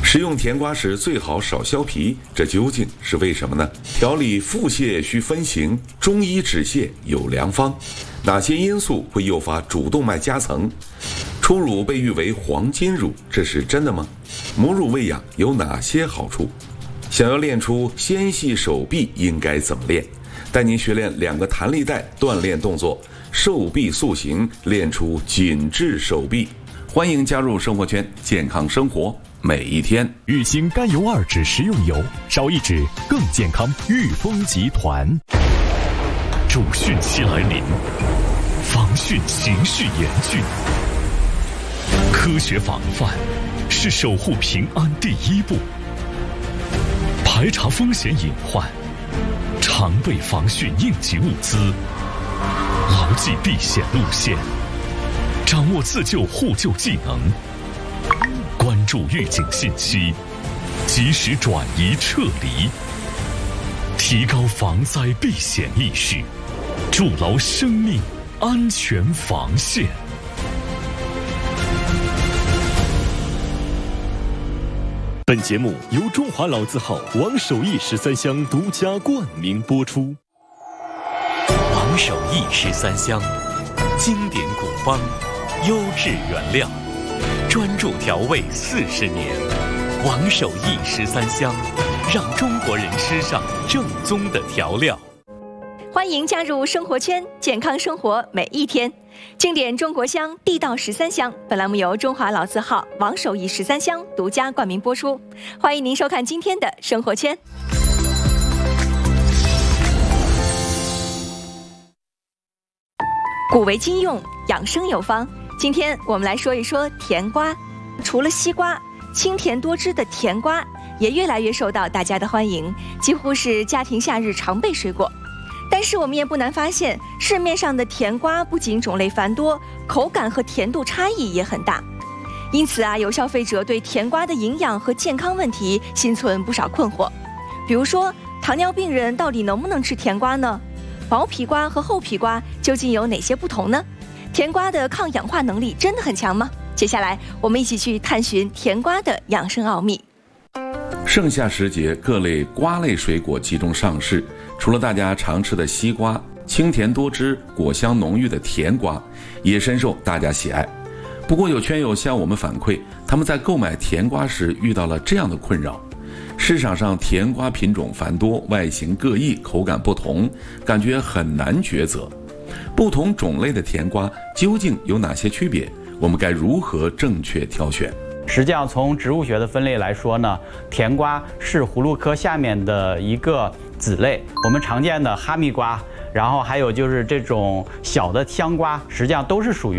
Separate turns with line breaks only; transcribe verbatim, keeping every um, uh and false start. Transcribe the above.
食用甜瓜时最好少削皮，这究竟是为什么呢？调理腹泻需分型，中医止泻有良方。哪些因素会诱发主动脉夹层？初乳被誉为黄金乳，这是真的吗？母乳喂养有哪些好处？想要练出纤细手臂应该怎么练？带您学练两个弹力带锻炼动作，瘦臂塑形，练出紧致手臂。欢迎加入生活圈，健康生活每一天。
玉兴甘油二酯食用油，少一酯更健康。裕丰集团。主汛期来临，防汛形势严峻，科学防范是守护平安第一步。排查风险隐患，常备防汛应急物资，牢记避险路线，掌握自救互救技能，关注预警信息，及时转移撤离，提高防灾避险意识，筑牢生命安全防线。本节目由中华老字号王守义十三香独家冠名播出。
王守义十三香，经典古方，优质原料，专注调味四十年。王守义十三香，让中国人吃上正宗的调料。
欢迎加入生活圈，健康生活每一天。经典中国香，地道十三香。本栏目由中华老字号王守义十三香独家冠名播出。欢迎您收看今天的生活圈。古为今用，养生有方。今天我们来说一说甜瓜。除了西瓜，清甜多汁的甜瓜也越来越受到大家的欢迎，几乎是家庭夏日常备水果。但是我们也不难发现，市面上的甜瓜不仅种类繁多，口感和甜度差异也很大。因此啊，有消费者对甜瓜的营养和健康问题心存不少困惑。比如说，糖尿病人到底能不能吃甜瓜呢？薄皮瓜和厚皮瓜究竟有哪些不同呢？甜瓜的抗氧化能力真的很强吗？接下来我们一起去探寻甜瓜的养生奥秘。
盛夏时节，各类瓜类水果集中上市，除了大家常吃的西瓜，清甜多汁、果香浓郁的甜瓜也深受大家喜爱。不过有圈友向我们反馈，他们在购买甜瓜时遇到了这样的困扰：市场上甜瓜品种繁多，外形各异，口感不同，感觉很难抉择。不同种类的甜瓜究竟有哪些区别？我们该如何正确挑选？
实际上，从植物学的分类来说呢，甜瓜是葫芦科下面的一个子类。我们常见的哈密瓜，然后还有就是这种小的香瓜，实际上都是属于